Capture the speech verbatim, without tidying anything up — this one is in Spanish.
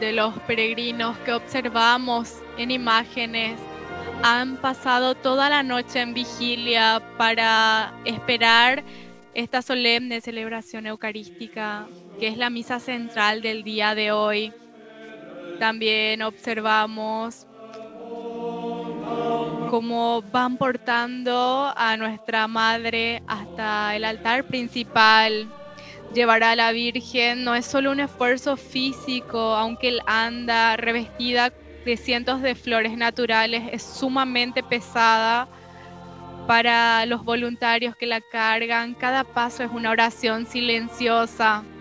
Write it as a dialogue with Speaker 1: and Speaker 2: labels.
Speaker 1: de los peregrinos que observamos en imágenes han pasado toda la noche en vigilia para esperar esta solemne celebración eucarística, que es la misa central del día de hoy. También observamos cómo van portando a nuestra Madre hasta el altar principal. Llevar a la Virgen no es solo un esfuerzo físico, aunque él anda revestida de cientos de flores naturales, es sumamente pesada para los voluntarios que la cargan. Cada paso es una oración silenciosa.